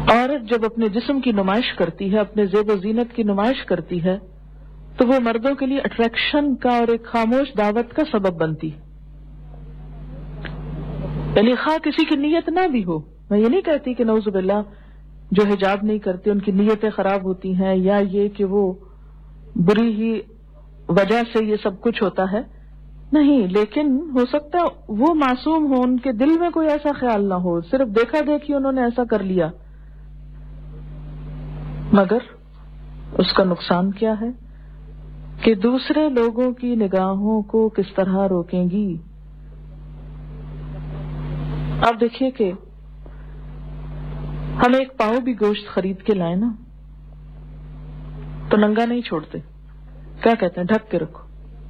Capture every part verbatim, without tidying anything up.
عورت جب اپنے جسم کی نمائش کرتی ہے، اپنے زیب و زینت کی نمائش کرتی ہے، تو وہ مردوں کے لیے اٹریکشن کا اور ایک خاموش دعوت کا سبب بنتی ہے. یعنی خواہ کسی کی نیت نہ بھی ہو، میں یہ نہیں کہتی کہ نعوذ باللہ جو حجاب نہیں کرتے ان کی نیتیں خراب ہوتی ہیں، یا یہ کہ وہ بری ہی وجہ سے یہ سب کچھ ہوتا ہے، نہیں، لیکن ہو سکتا وہ معصوم ہو، ان کے دل میں کوئی ایسا خیال نہ ہو، صرف دیکھا دیکھی انہوں نے ایسا کر لیا. مگر اس کا نقصان کیا ہے کہ دوسرے لوگوں کی نگاہوں کو کس طرح روکیں گی. آپ دیکھیے کہ ہم ایک پاؤ بھی گوشت خرید کے لائیں نا تو ننگا نہیں چھوڑتے، کیا کہتے ہیں، ڈھک کے رکھو.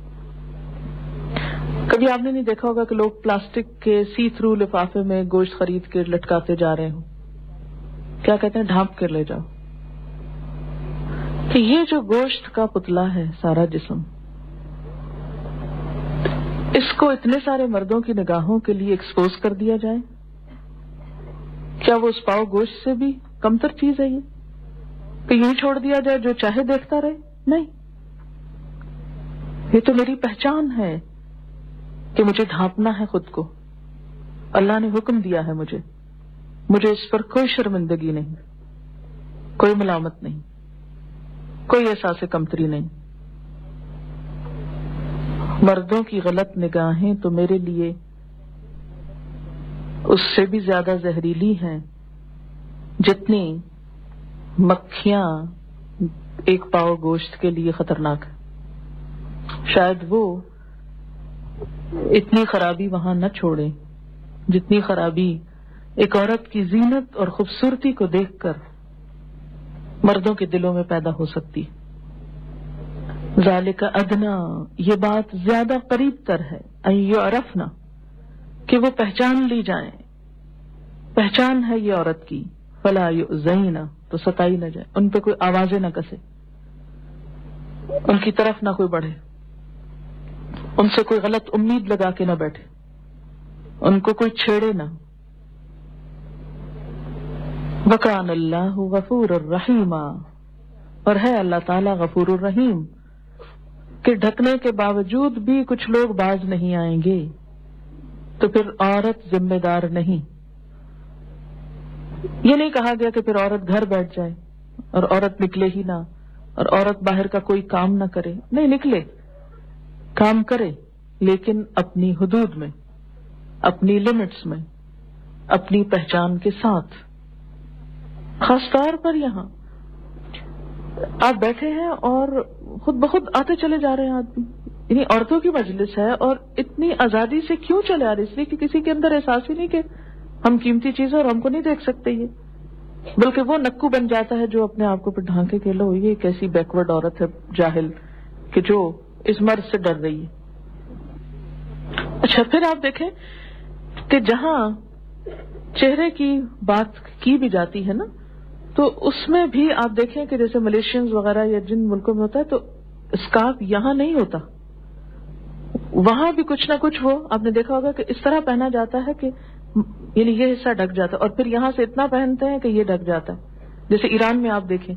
کبھی آپ نے نہیں دیکھا ہوگا کہ لوگ پلاسٹک کے سی تھرو لفافے میں گوشت خرید کے لٹکاتے جا رہے ہوں، کیا کہتے ہیں، ڈھانپ کر لے جاؤ. کہ یہ جو گوشت کا پتلا ہے سارا جسم، اس کو اتنے سارے مردوں کی نگاہوں کے لیے ایکسپوز کر دیا جائے، کیا وہ اس پاؤ گوشت سے بھی کمتر چیز ہے یہ کہ یوں چھوڑ دیا جائے جو چاہے دیکھتا رہے؟ نہیں، یہ تو میری پہچان ہے کہ مجھے ڈھانپنا ہے خود کو. اللہ نے حکم دیا ہے مجھے مجھے اس پر کوئی شرمندگی نہیں، کوئی ملامت نہیں، کوئی احساس کمتری نہیں. مردوں کی غلط نگاہیں تو میرے لیے اس سے بھی زیادہ زہریلی ہیں جتنی مکھیاں ایک پاؤ گوشت کے لیے خطرناک ہے. شاید وہ اتنی خرابی وہاں نہ چھوڑے جتنی خرابی ایک عورت کی زینت اور خوبصورتی کو دیکھ کر مردوں کے دلوں میں پیدا ہو سکتی. ذالک ادنا، یہ بات زیادہ قریب تر ہے، ان یعرفنا، کہ وہ پہچان لی جائیں. پہچان ہے یہ عورت کی، فلا یؤذین، تو ستائی نہ جائے، ان پہ کوئی آوازیں نہ کسے، ان کی طرف نہ کوئی بڑھے، ان سے کوئی غلط امید لگا کے نہ بیٹھے، ان کو کوئی چھیڑے نہ. وکان اللہ غفور الرحیم، اور ہے اللہ تعالی غفور الرحیم، کہ ڈھکنے کے باوجود بھی کچھ لوگ باز نہیں آئیں گے تو پھر عورت ذمہ دار نہیں. یہ نہیں کہا گیا کہ پھر عورت گھر بیٹھ جائے اور عورت نکلے ہی نہ، اور عورت باہر کا کوئی کام نہ کرے. نہیں، نکلے، کام کرے، لیکن اپنی حدود میں، اپنی لمٹس میں، اپنی پہچان کے ساتھ. خاص طور پر یہاں آپ بیٹھے ہیں اور خود بخود آتے چلے جا رہے ہیں آدمی، یعنی عورتوں کی مجلس ہے، اور اتنی آزادی سے کیوں چلے آ رہے؟ اس لیے کہ کسی کے اندر احساس ہی نہیں کہ ہم قیمتی چیز اور ہم کو نہیں دیکھ سکتے یہ، بلکہ وہ نکو بن جاتا ہے جو اپنے آپ کو پھر ڈھانکے کے لو یہ کیسی بیکورڈ عورت ہے جاہل کہ جو اس مرض سے ڈر رہی ہے. اچھا، پھر آپ دیکھیں کہ جہاں چہرے کی بات کی بھی جاتی ہے نا، تو اس میں بھی آپ دیکھیں کہ جیسے ملیشینز وغیرہ یا جن ملکوں میں ہوتا ہے تو اسکارف یہاں نہیں ہوتا، وہاں بھی کچھ نہ کچھ وہ آپ نے دیکھا ہوگا کہ اس طرح پہنا جاتا ہے کہ یعنی یہ حصہ ڈھک جاتا ہے، اور پھر یہاں سے اتنا پہنتے ہیں کہ یہ ڈھک جاتا ہے. جیسے ایران میں آپ دیکھیں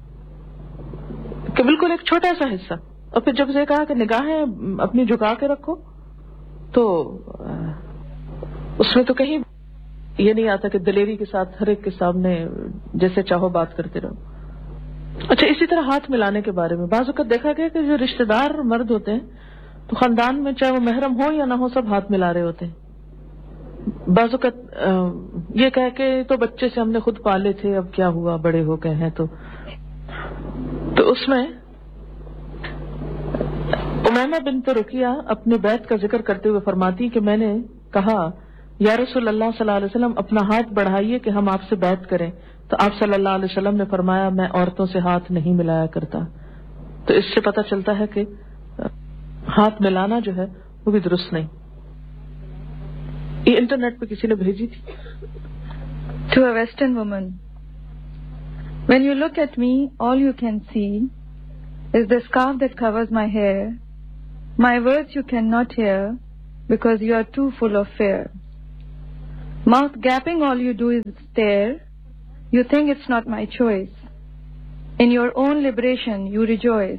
کہ بالکل ایک چھوٹا سا حصہ، اور پھر جب سے کہا کہ نگاہیں اپنی جھکا کے رکھو تو اس میں تو کہیں یہ نہیں آتا کہ دلیری کے ساتھ ہر ایک کے سامنے جیسے چاہو بات کرتے رہو. اچھا، اسی طرح ہاتھ ملانے کے بارے میں بعض اوقات دیکھا گیا کہ جو رشتہ دار مرد ہوتے ہیں تو خاندان میں چاہے وہ محرم ہو یا نہ ہو سب ہاتھ ملا رہے ہوتے ہیں. بعض اوقات یہ کہہ کے تو بچے سے ہم نے خود پالے تھے، اب کیا ہوا بڑے ہو گئے ہیں. تو تو اس میں امیمہ بنت رقیہ اپنے بیعت کا ذکر کرتے ہوئے فرماتی کہ میں نے کہا یا رسول اللہ صلی اللہ علیہ وسلم اپنا ہاتھ بڑھائیے کہ ہم آپ سے بیعت کریں. تو آپ صلی اللہ علیہ وسلم نے فرمایا میں عورتوں سے ہاتھ نہیں ملایا کرتا. تو اس سے پتہ چلتا ہے کہ ہاتھ ملانا جو ہے وہ بھی درست نہیں. یہ انٹرنیٹ پہ کسی نے بھیجی تھی. To a Western woman, when you look at me, all you can see is the scarf that covers my hair. My words you cannot hear because you are too full of fear. Mouth gaping, all you do is stare. You think it's not my choice. In your own liberation, you rejoice.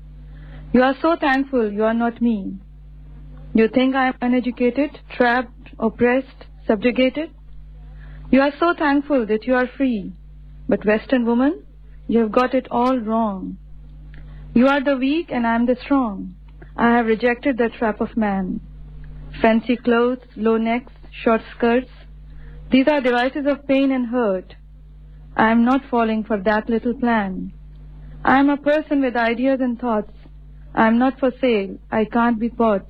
You are so thankful you are not me. You think I am uneducated, trapped, oppressed, subjugated? You are so thankful that you are free. But Western woman, you have got it all wrong. You are the weak and I am the strong. I have rejected the trap of man. Fancy clothes, low necks, short skirts, these are devices of pain and hurt. I am not falling for that little plan. I am a person with ideas and thoughts. I am not for sale. I can't be bought.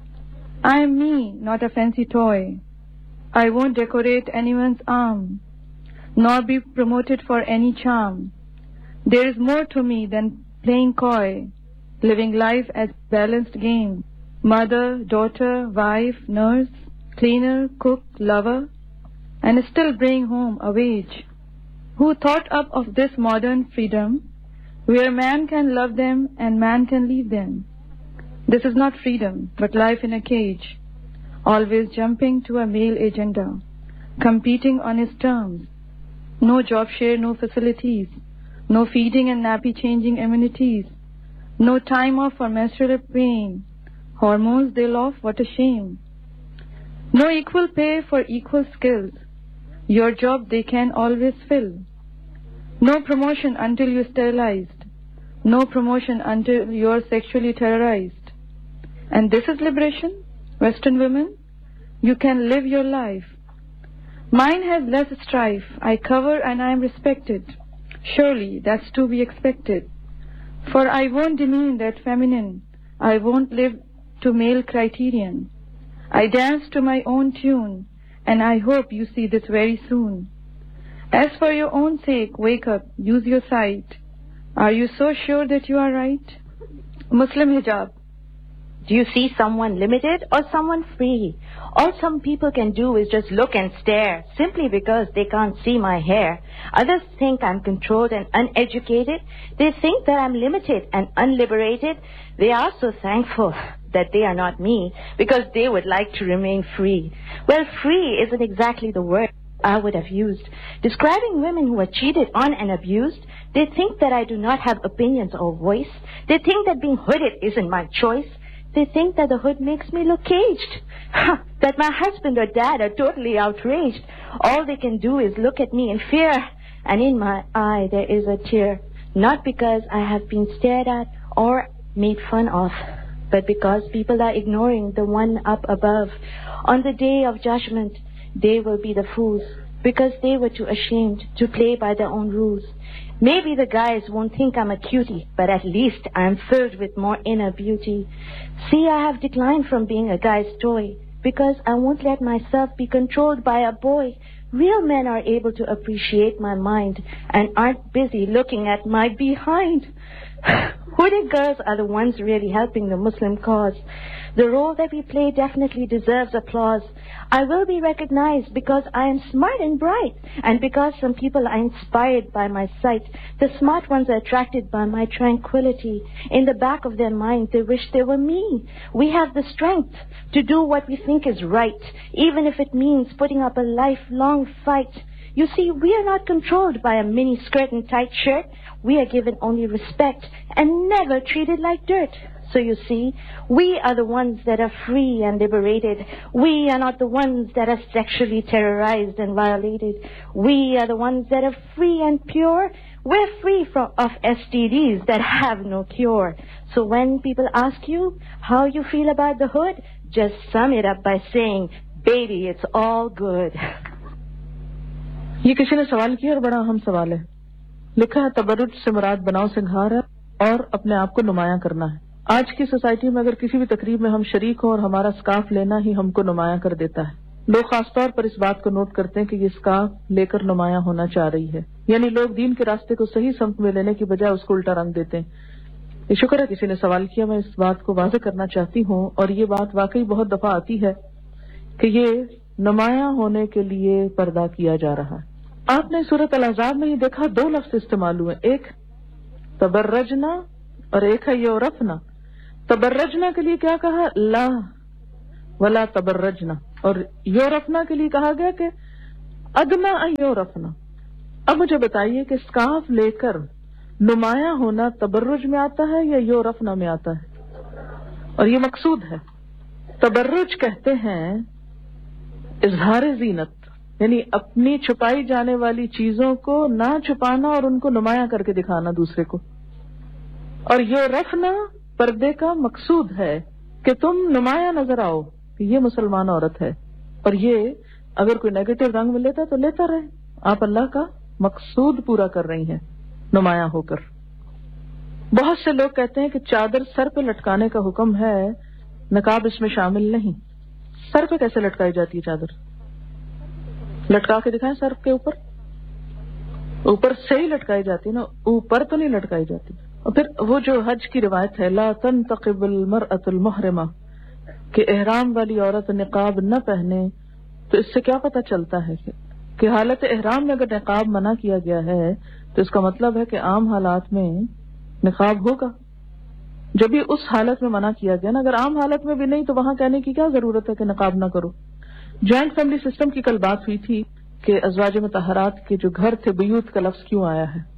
I am me, not a fancy toy. I won't decorate anyone's arm, nor be promoted for any charm. There is more to me than playing coy, living life as balanced game. Mother, daughter, wife, nurse, cleaner, cook, lover, and still bring home a wage. Who thought up of this modern freedom, where man can love them and man can leave them? This is not freedom, but life in a cage, always jumping to a male agenda, competing on his terms. No job share, no facilities, no feeding and nappy changing amenities, no time off for menstrual pain, hormones they'll off, what a shame. No equal pay for equal skills, your job they can always fill. No promotion until you're sterilized, no promotion until you're sexually terrorized. And this is liberation, Western women? You can live your life. Mine has less strife, I cover and I am respected. Surely that's to be expected. For I won't demean that feminine, I won't live to male criterion. I dance to my own tune, and I hope you see this very soon. As for your own sake, wake up, use your sight. Are you so sure that you are right? Muslim hijab. Do you see someone limited or someone free? All some people can do is just look and stare, simply because they can't see my hair. Others think I'm controlled and uneducated. They think that I'm limited and unliberated. They are so thankful that they are not me, because they would like to remain free. Well, free isn't exactly the word I would have used. Describing women who are cheated on and abused, they think that I do not have opinions or voice. They think that being hooded isn't my choice. They think that the hood makes me look caged, that my husband or dad are totally outraged. All they can do is look at me in fear, and in my eye there is a tear, not because I have been stared at or made fun of, but because people are ignoring the one up above. On the day of judgment, they will be the fools, because they were too ashamed to play by their own rules. Maybe the guys won't think I'm a cutie, but at least I'm filled with more inner beauty. See, I have declined from being a guy's toy, because I won't let myself be controlled by a boy. Real men are able to appreciate my mind and aren't busy looking at my behind. Hooded girls are the ones really helping the Muslim cause. The role that we play definitely deserves applause. I will be recognized because I am smart and bright, and because some people are inspired by my sight. The smart ones are attracted by my tranquility. In the back of their mind, they wish they were me. We have the strength to do what we think is right, even if it means putting up a lifelong fight. You see, we are not controlled by a mini skirt and tight shirt. We are given only respect and never treated like dirt. So you see, we are the ones that are free and liberated. We are not the ones that are sexually terrorized and violated. We are the ones that are free and pure. We're free from of S T Ds that have no cure. So when people ask you how you feel about the hood, just sum it up by saying, baby, it's all good. ये किसी ने सवाल किया और बड़ा अहम सवाल है. लिखा है, तबर्रुज से मुराद बनाओ सिंगार है और अपने आप को नुमायां करना है. आज की सोसाइटी में अगर किसी भी तकरीब में हम शरीक हो और हमारा स्कार्फ लेना ही हमको नुमायां कर देता है. लोग खासतौर पर इस बात को नोट करते हैं कि ये स्कार्फ लेकर नुमायां होना चाह रही है. यानी लोग दीन के रास्ते को सही समत में लेने की बजाय उसको उल्टा रंग देते हैं. ये शुक्र है किसी ने सवाल किया. मैं इस बात को वाज़ेह करना चाहती हूँ, और ये बात वाकई बहुत दफा आती है कि ये नुमायां होने के लिए पर्दा किया जा रहा है. आपने सूरत अल-अहज़ाब में ही देखा, दो लफ्ज इस्तेमाल हुए, एक तबर्रजना और एक है योरफना. तबर्रजना के लिए क्या कहा? ला वला तबर्रजना. और योरफना के लिए कहा गया कि अदना योरफना, اب مجھے بتائیے کہ اسکارف لے کر نمایاں ہونا تبرج میں آتا ہے یا یورفنا میں آتا ہے؟ اور یہ مقصود ہے. تبرج کہتے ہیں اظہار زینت، یعنی اپنی چھپائی جانے والی چیزوں کو نہ چھپانا اور ان کو نمایاں کر کے دکھانا دوسرے کو. اور یورفنا پردے کا مقصود ہے کہ تم نمایاں نظر آؤ کہ یہ مسلمان عورت ہے، اور یہ اگر کوئی نیگیٹو رنگ میں لیتا تو لیتا رہے. آپ اللہ کا مقصود پورا کر رہی ہیں نمایاں ہو کر. بہت سے لوگ کہتے ہیں کہ چادر سر پہ لٹکانے کا حکم ہے، نقاب اس میں شامل نہیں. سر پہ کیسے لٹکائی جاتی ہے چادر؟ لٹکا کے دکھائیں سر کے اوپر. اوپر سے ہی لٹکائی جاتی ہے نا، اوپر تو نہیں لٹکائی جاتی. اور پھر وہ جو حج کی روایت ہے لا تنتقب المرأة المحرمہ، کہ احرام والی عورت نقاب نہ پہنے، تو اس سے کیا پتہ چلتا ہے کہ کہ حالت احرام میں اگر نقاب منع کیا گیا ہے تو اس کا مطلب ہے کہ عام حالات میں نقاب ہوگا. جب بھی اس حالت میں منع کیا گیا نا، اگر عام حالت میں بھی نہیں تو وہاں کہنے کی کیا ضرورت ہے کہ نقاب نہ کرو. جوائنٹ فیملی سسٹم کی کل بات ہوئی تھی کہ ازواج مطہرات کے جو گھر تھے بیوت کا لفظ کیوں آیا ہے.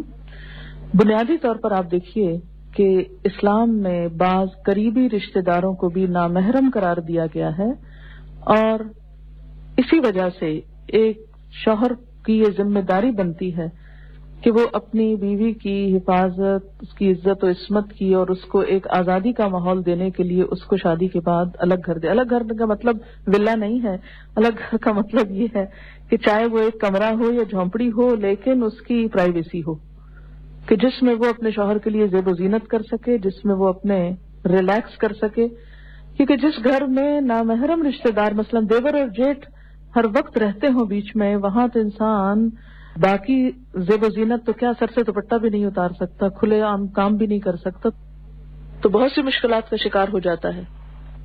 بنیادی طور پر آپ دیکھیے کہ اسلام میں بعض قریبی رشتہ داروں کو بھی نامحرم قرار دیا گیا ہے، اور اسی وجہ سے ایک شوہر کی یہ ذمہ داری بنتی ہے کہ وہ اپنی بیوی کی حفاظت، اس کی عزت و عصمت کی، اور اس کو ایک آزادی کا ماحول دینے کے لیے اس کو شادی کے بعد الگ گھر دے. الگ گھر کا مطلب ولا نہیں ہے، الگ گھر کا مطلب یہ ہے کہ چاہے وہ ایک کمرہ ہو یا جھونپڑی ہو، لیکن اس کی پرائیویسی ہو، کہ جس میں وہ اپنے شوہر کے لیے زیب و زینت کر سکے، جس میں وہ اپنے ریلیکس کر سکے. کیونکہ جس گھر میں نامحرم رشتہ دار مثلا دیور اور جیٹھ ہر وقت رہتے ہوں بیچ میں، وہاں تو انسان باقی زیب و زینت تو کیا سر سے دوپٹہ بھی نہیں اتار سکتا، کھلے عام کام بھی نہیں کر سکتا، تو بہت سی مشکلات کا شکار ہو جاتا ہے.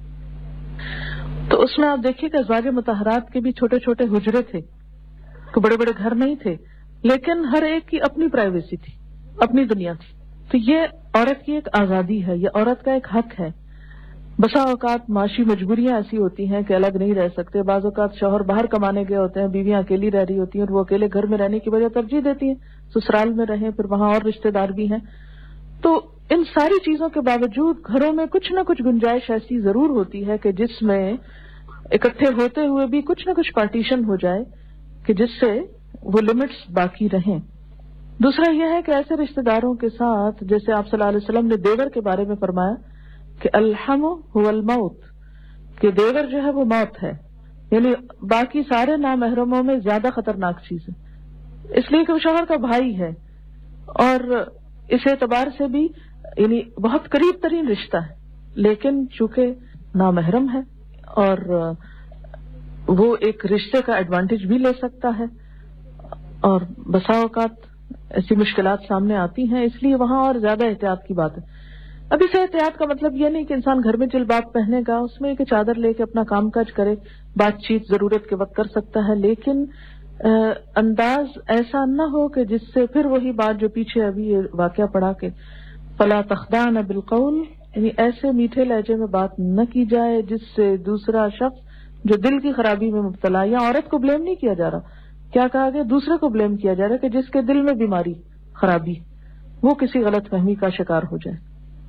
تو اس میں آپ دیکھیے کہ ازواج مطہرات کے بھی چھوٹے چھوٹے حجرے تھے، کوئی بڑے بڑے گھر نہیں تھے، لیکن ہر ایک کی اپنی پرائیویسی تھی، اپنی دنیا تھی. تو یہ عورت کی ایک آزادی ہے، یہ عورت کا ایک حق ہے. بسا اوقات معاشی مجبوریاں ایسی ہوتی ہیں کہ الگ نہیں رہ سکتے. بعض اوقات شوہر باہر کمانے گئے ہوتے ہیں، بیویاں اکیلی رہ رہی ہوتی ہیں، اور وہ اکیلے گھر میں رہنے کی وجہ ترجیح دیتی ہیں سسرال میں رہیں، پھر وہاں اور رشتہ دار بھی ہیں. تو ان ساری چیزوں کے باوجود گھروں میں کچھ نہ کچھ گنجائش ایسی ضرور ہوتی ہے کہ جس میں اکٹھے ہوتے ہوئے بھی کچھ نہ کچھ پارٹیشن ہو جائے کہ جس سے وہ لمٹس باقی رہیں. دوسرا یہ ہے کہ ایسے رشتہ داروں کے ساتھ، جیسے آپ صلی اللہ علیہ وسلم نے دیور کے بارے میں فرمایا کہ الحم هو الموت، کہ دیور جو ہے وہ موت ہے، یعنی باقی سارے نامحرموں میں زیادہ خطرناک چیز ہے، اس لیے کہ وہ شوہر کا بھائی ہے، اور اس اعتبار سے بھی یعنی بہت قریب ترین رشتہ ہے، لیکن چونکہ نامحرم ہے اور وہ ایک رشتے کا ایڈوانٹیج بھی لے سکتا ہے، اور بسا اوقات ایسی مشکلات سامنے آتی ہیں، اس لیے وہاں اور زیادہ احتیاط کی بات ہے. اب اس احتیاط کا مطلب یہ نہیں کہ انسان گھر میں جلباب پہنے گا، اس میں کہ چادر لے کے اپنا کام کاج کرے، بات چیت ضرورت کے وقت کر سکتا ہے، لیکن انداز ایسا نہ ہو کہ جس سے پھر وہی بات جو پیچھے ابھی یہ واقعہ پڑا کہ فلا تخضعن بالقول، یعنی ایسے میٹھے لہجے میں بات نہ کی جائے جس سے دوسرا شخص جو دل کی خرابی میں مبتلا، یا عورت کو بلیم نہیں کیا جا رہا، کیا کہا گیا، دوسرے کو بلیم کیا جا رہا ہے کہ جس کے دل میں بیماری، خرابی، وہ کسی غلط فہمی کا شکار ہو جائے.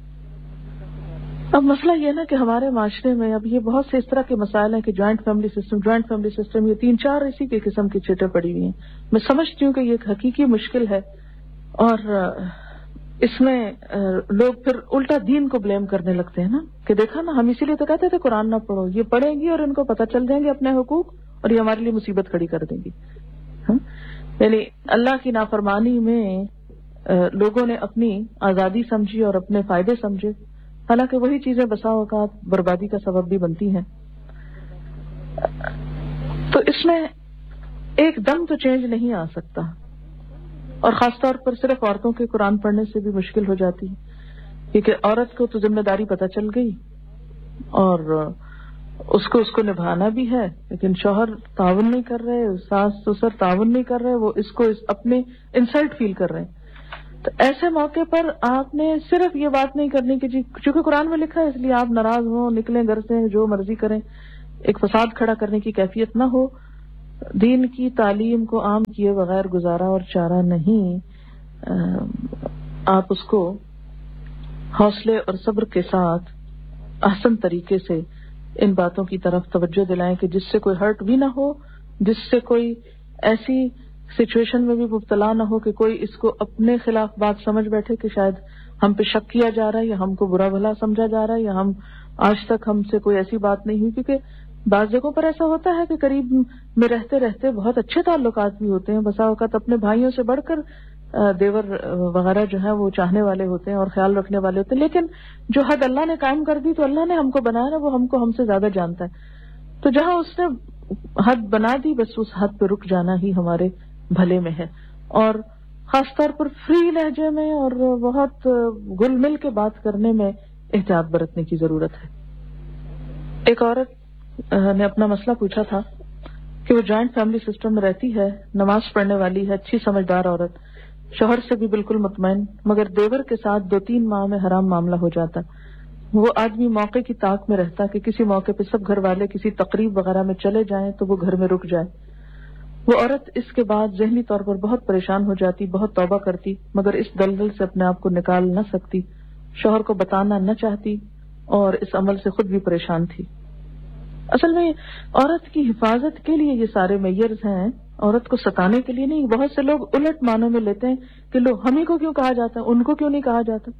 اب مسئلہ یہ نا کہ ہمارے معاشرے میں اب یہ بہت سے اس طرح کے مسائل ہیں کہ joint family system joint family system یہ تین چار اسی کے قسم کی چیٹیں پڑی ہوئی ہیں. میں سمجھتی ہوں کہ یہ ایک حقیقی مشکل ہے، اور اس میں لوگ پھر الٹا دین کو بلیم کرنے لگتے ہیں نا کہ دیکھا نا، ہم اسی لیے تو کہتے تھے قرآن نہ پڑھو، یہ پڑھیں گی اور ان کو پتہ چل جائیں گے اپنے حقوق، اور یہ ہمارے لیے مصیبت کھڑی کر دیں گی. یعنی اللہ کی نافرمانی میں لوگوں نے اپنی آزادی سمجھی اور اپنے فائدے سمجھے، حالانکہ وہی چیزیں بسا اوقات بربادی کا سبب بھی بنتی ہیں. تو اس میں ایک دم تو چینج نہیں آ سکتا، اور خاص طور پر صرف عورتوں کے قرآن پڑھنے سے بھی مشکل ہو جاتی ہے، کیونکہ عورت کو تو ذمہ داری پتہ چل گئی اور اس کو اس کو نبھانا بھی ہے، لیکن شوہر تعاون نہیں کر رہے، ساس سسر تعاون نہیں کر رہے، وہ اس کو اس اپنے انسلٹ فیل کر رہے ہیں. تو ایسے موقع پر آپ نے صرف یہ بات نہیں کرنی کہ جی چونکہ قرآن میں لکھا ہے اس لیے آپ ناراض ہوں، نکلیں گھر سے جو مرضی کریں، ایک فساد کھڑا کرنے کی کیفیت نہ ہو، دین کی تعلیم کو عام کیے بغیر گزارا اور چارہ نہیں. آپ اس کو حوصلے اور صبر کے ساتھ احسن طریقے سے ان باتوں کی طرف توجہ دلائیں کہ جس سے کوئی ہرٹ بھی نہ ہو, جس سے کوئی ایسی سچویشن میں بھی مبتلا نہ ہو کہ کوئی اس کو اپنے خلاف بات سمجھ بیٹھے کہ شاید ہم پہ شک کیا جا رہا ہے یا ہم کو برا بھلا سمجھا جا رہا ہے یا ہم آج تک ہم سے کوئی ایسی بات نہیں ہوئی. کیونکہ بعض جگہوں پر ایسا ہوتا ہے کہ قریب میں رہتے رہتے بہت اچھے تعلقات بھی ہوتے ہیں, بسا اوقات اپنے بھائیوں سے بڑھ کر دیور وغیرہ جو ہے وہ چاہنے والے ہوتے ہیں اور خیال رکھنے والے ہوتے ہیں, لیکن جو حد اللہ نے قائم کر دی تو اللہ نے ہم کو بنایا نا, وہ ہم کو ہم سے زیادہ جانتا ہے. تو جہاں اس نے حد بنا دی بس اس حد پہ رک جانا ہی ہمارے بھلے میں ہے, اور خاص طور پر فری لہجے میں اور بہت گل مل کے بات کرنے میں احتیاط برتنے کی ضرورت ہے. ایک عورت نے اپنا مسئلہ پوچھا تھا کہ وہ جوائنٹ فیملی سسٹم میں رہتی ہے, نماز پڑھنے والی ہے, اچھی سمجھدار عورت, شوہر سے بھی بالکل مطمئن, مگر دیور کے ساتھ دو تین ماہ میں حرام معاملہ ہو جاتا. وہ آدمی موقع کی طاق میں رہتا کہ کسی موقع پہ سب گھر والے کسی تقریب وغیرہ میں چلے جائیں تو وہ گھر میں رک جائے. وہ عورت اس کے بعد ذہنی طور پر بہت پریشان ہو جاتی, بہت توبہ کرتی, مگر اس دلدل سے اپنے آپ کو نکال نہ سکتی, شوہر کو بتانا نہ چاہتی اور اس عمل سے خود بھی پریشان تھی. اصل میں عورت کی حفاظت کے لیے یہ سارے میئرز ہیں, عورت کو ستانے کے لیے نہیں. بہت سے لوگ الٹ معنوں میں لیتے ہیں کہ لو ہم ہی کو کیوں کہا جاتا ہے, ان کو کیوں نہیں کہا جاتا.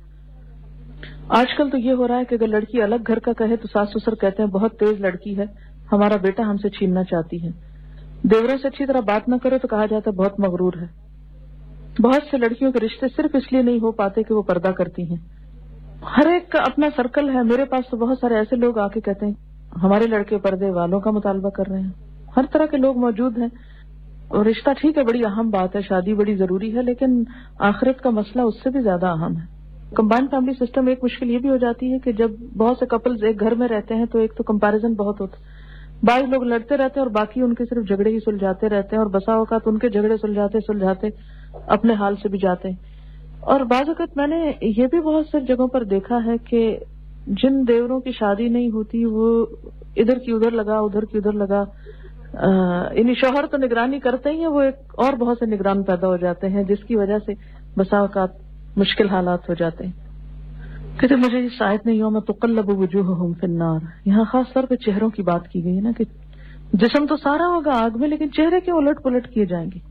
آج کل تو یہ ہو رہا ہے کہ اگر لڑکی الگ گھر کا کہے تو ساس سسر کہتے ہیں بہت تیز لڑکی ہے, ہمارا بیٹا ہم سے چھیننا چاہتی ہے. دیوروں سے اچھی طرح بات نہ کرو تو کہا جاتا ہے بہت مغرور ہے. بہت سے لڑکیوں کے رشتے صرف اس لیے نہیں ہو پاتے کہ وہ پردہ کرتی ہیں. ہر ایک کا اپنا سرکل ہے. میرے پاس تو بہت سارے ایسے لوگ آ کے کہتے ہیں ہمارے لڑکے پردے والوں کا مطالبہ کر رہے ہیں. ہر طرح کے لوگ موجود ہیں. اور رشتہ ٹھیک ہے, بڑی اہم بات ہے, شادی بڑی ضروری ہے, لیکن آخرت کا مسئلہ اس سے بھی زیادہ اہم ہے. کمبائنڈ فیملی سسٹم ایک مشکل یہ بھی ہو جاتی ہے کہ جب بہت سے کپلز ایک گھر میں رہتے ہیں تو ایک تو کمپیریزن بہت ہوتا ہے. بعض لوگ لڑتے رہتے ہیں اور باقی ان کے صرف جھگڑے ہی سلجھاتے رہتے ہیں, اور بسا اوقات ان کے جھگڑے سلجھاتے سلجھاتے اپنے حال سے بھی جاتے ہیں. اور بعض اوقات میں نے یہ بھی بہت سی جگہوں پر دیکھا ہے کہ جن دیوروں کی شادی نہیں ہوتی وہ ادھر کی ادھر لگا ادھر کی ادھر لگا, یعنی شوہر تو نگرانی کرتے ہی ہیں, وہ ایک اور بہت سے نگران پیدا ہو جاتے ہیں جس کی وجہ سے بسا اوقات مشکل حالات ہو جاتے ہیں. کہتے مجھے اس آیت نے یوم تقلب وجوہہم فی النار, یہاں خاص طور پہ چہروں کی بات کی گئی ہے نا کہ جسم تو سارا ہوگا آگ میں لیکن چہرے کیوں الٹ پلٹ کیے جائیں گے.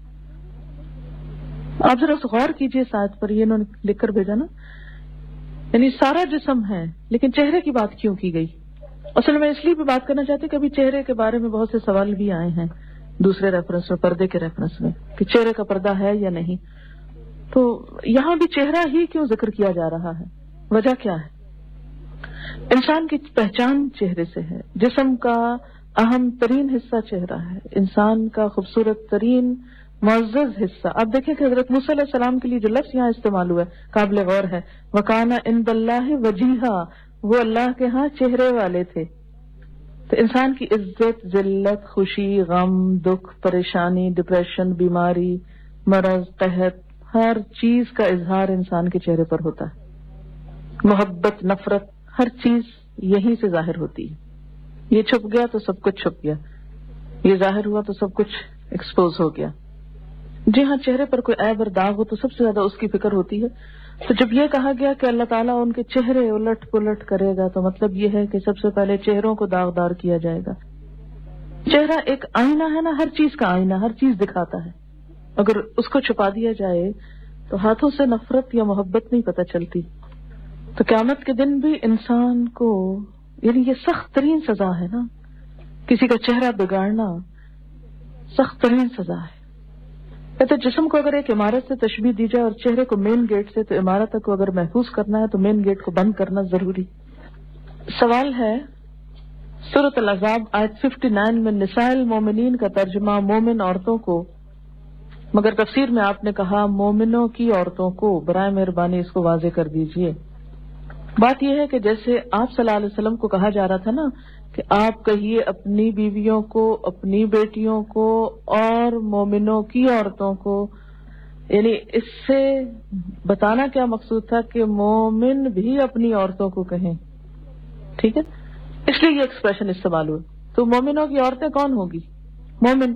آپ ذرا غور کیجئے اس آیت پر, یہ انہوں نے لکھ کر بھیجا نا, یعنی سارا جسم ہے لیکن چہرے کی بات کیوں کی گئی. اصل میں اس لیے بھی بات کرنا چاہتے کہ ابھی چہرے کے بارے میں بہت سے سوال بھی آئے ہیں دوسرے ریفرنس میں, پردے کے ریفرنس میں, کہ چہرے کا پردہ ہے یا نہیں. تو یہاں بھی چہرہ ہی کیوں ذکر کیا جا رہا ہے, وجہ کیا ہے؟ انسان کی پہچان چہرے سے ہے. جسم کا اہم ترین حصہ چہرہ ہے, انسان کا خوبصورت ترین معزز حصہ. آپ دیکھیں کہ حضرت موسیٰ علیہ السلام کے لیے جو لفظ یہاں استعمال ہوا ہے قابل غور ہے, وَكَانَ عِندَ اللَّهِ وَجِيهًا, وہ اللہ کے ہاں چہرے والے تھے. تو انسان کی عزت, ذلت, خوشی, غم, دکھ, پریشانی, ڈپریشن, بیماری, مرض, قحط, ہر چیز کا اظہار انسان کے چہرے پر ہوتا ہے. محبت, نفرت, ہر چیز یہیں سے ظاہر ہوتی ہے. یہ چھپ گیا تو سب کچھ چھپ گیا, یہ ظاہر ہوا تو سب کچھ ایکسپوز ہو گیا. جی ہاں, چہرے پر کوئی عیب اور داغ ہو تو سب سے زیادہ اس کی فکر ہوتی ہے. تو جب یہ کہا گیا کہ اللہ تعالیٰ ان کے چہرے الٹ پلٹ کرے گا تو مطلب یہ ہے کہ سب سے پہلے چہروں کو داغدار کیا جائے گا. چہرہ ایک آئینہ ہے نا, ہر چیز کا آئینہ, ہر چیز دکھاتا ہے. اگر اس کو چھپا دیا جائے تو ہاتھوں سے نفرت یا محبت نہیں پتہ چلتی. تو قیامت کے دن بھی انسان کو, یعنی یہ سخت ترین سزا ہے نا, کسی کا چہرہ بگاڑنا سخت ترین سزا ہے. کہتے جسم کو اگر ایک عمارت سے تشبیہ دی جائے اور چہرے کو مین گیٹ سے, تو عمارت کو اگر محفوظ کرنا ہے تو مین گیٹ کو بند کرنا ضروری. سوال ہے سورۃ الاحزاب آیت उनسٹھ میں نساء المومنین کا ترجمہ مومن عورتوں کو, مگر تفسیر میں آپ نے کہا مومنوں کی عورتوں کو. برائے مہربانی اس کو واضح کر دیجئے. بات یہ ہے کہ جیسے آپ صلی اللہ علیہ وسلم کو کہا جا رہا تھا نا کہ آپ کہیے اپنی بیویوں کو, اپنی بیٹیوں کو اور مومنوں کی عورتوں کو, یعنی اس سے بتانا کیا مقصود تھا کہ مومن بھی اپنی عورتوں کو کہیں. ٹھیک ہے, اس لیے یہ ایکسپریشن استعمال ہوئے. تو مومنوں کی عورتیں کون ہوگی؟ مومن.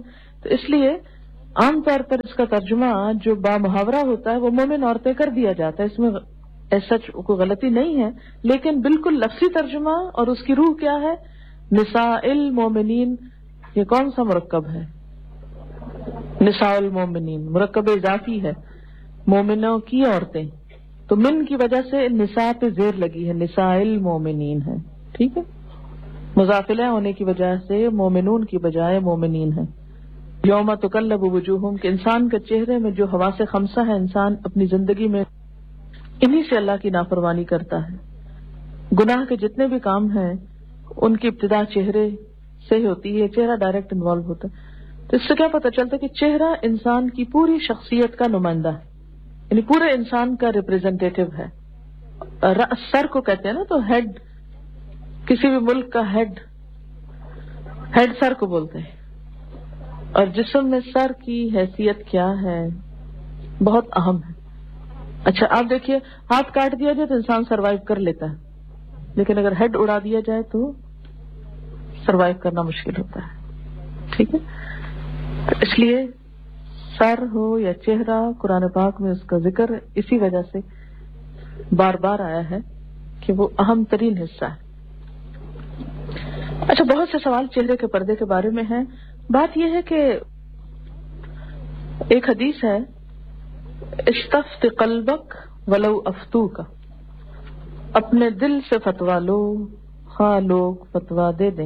تو اس لیے عام طور پر اس کا ترجمہ جو با محاورہ ہوتا ہے وہ مومن عورتیں کر دیا جاتا ہے، اس میں ایسا کوئی غلطی نہیں ہے، لیکن بالکل لفظی ترجمہ اور اس کی روح کیا ہے؟ نساء المومنین. یہ کون سا مرکب ہے؟ نساء المومنین مرکب اضافی ہے، مومنوں کی عورتیں، تو من کی وجہ سے نساء پہ زیر لگی ہے، نساء المومنین ہے. ٹھیک ہے، مضافلہ ہونے کی وجہ سے مومنون کی بجائے مومنین ہے. یوم تقلب وجوہہم، کہ انسان کے چہرے میں جو حواس خمسہ ہے، انسان اپنی زندگی میں انہی سے اللہ کی نافرمانی کرتا ہے. گناہ کے جتنے بھی کام ہیں ان کی ابتدا چہرے سے ہوتی ہے، چہرہ ڈائریکٹ انوالو ہوتا ہے. تو اس سے کیا پتہ چلتا ہے کہ چہرہ انسان کی پوری شخصیت کا نمائندہ ہے، یعنی پورے انسان کا ریپریزنٹیٹو ہے. سر کو کہتے ہیں نا، تو ہیڈ، کسی بھی ملک کا ہیڈ ہیڈ سر کو بولتے ہیں. اور جسم میں سر کی حیثیت کیا ہے؟ بہت اہم ہے. اچھا آپ دیکھیے، ہاتھ کاٹ دیا جائے تو انسان سروائیو کر لیتا ہے، لیکن اگر ہیڈ اڑا دیا جائے تو سروائیو کرنا مشکل ہوتا ہے. ٹھیک ہے، اس لیے سر ہو یا چہرہ، قرآن پاک میں اس کا ذکر اسی وجہ سے بار بار آیا ہے کہ وہ اہم ترین حصہ ہے. اچھا، بہت سے سوال چہرے کے پردے کے بارے میں ہیں. بات یہ ہے کہ ایک حدیث ہے، استفت قلبک ولو افتوک، اپنے دل سے فتوا لو خواہ لوگ فتوا دے دیں.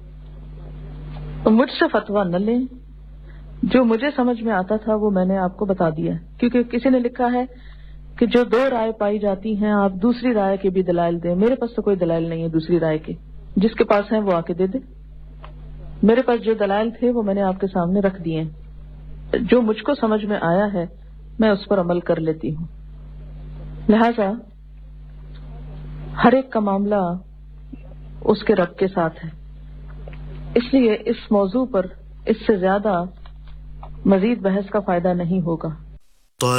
مجھ سے فتوا نہ لیں، جو مجھے سمجھ میں آتا تھا وہ میں نے آپ کو بتا دیا. کیونکہ کسی نے لکھا ہے کہ جو دو رائے پائی جاتی ہیں آپ دوسری رائے کے بھی دلائل دیں. میرے پاس تو کوئی دلائل نہیں ہے دوسری رائے کے، جس کے پاس ہیں وہ آ کے دے دے. میرے پاس جو دلائل تھے وہ میں نے آپ کے سامنے رکھ دیے. جو مجھ کو سمجھ میں آیا ہے میں اس پر عمل کر لیتی ہوں. لہذا ہر ایک کا معاملہ اس کے رب کے ساتھ ہے. اس لیے اس موضوع پر اس سے زیادہ مزید بحث کا فائدہ نہیں ہوگا.